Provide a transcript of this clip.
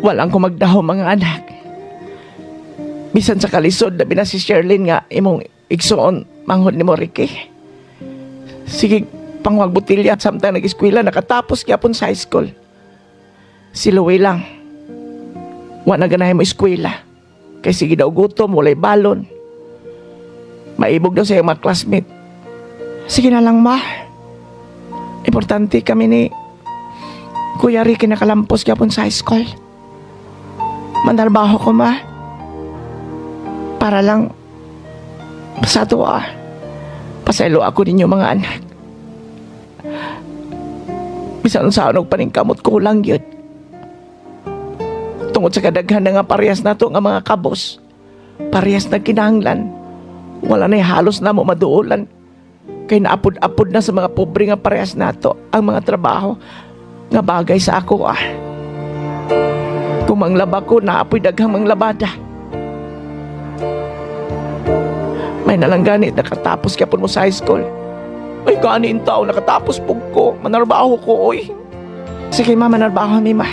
Walang kumagdaho mga anak. Bisan sa kalisod na si Sherlyn nga imong igsuon manghod ni mo Ricky. Sige pangwag butilya samtang nag-eskwela nakatapos gyapon sa high school. Si Louie lang. Wa na ganahin mo eskwela. Kay sige daw gutom, walay balon. Maibog daw sa iyong mga classmate. Sige na lang ma. Importante kami ni Kuya Ricky nakalampos gyapon sa high school. Mandarbaho ko ma. Para lang sa tuwa. Pasaylo ako ninyo mga anak. Bisan sa anog paningkamot ko lang yun. Tungod sa kadaghan na nga parehas na to nga mga kabos. Parehas na kinahanglan. Wala na'y halos na mo maduulan. Kay naapod-apod na sa mga pobre nga parehas na to ang mga trabaho nga bagay sa ako Kung manglaba ko, naapoy daghang manglabada. May nalangganit, nakatapos kapon mo sa high school. Ay, kanin tao, nakatapos po ko. Manarbaho ko, oy. Sige, ma, manarbaho mi, ma.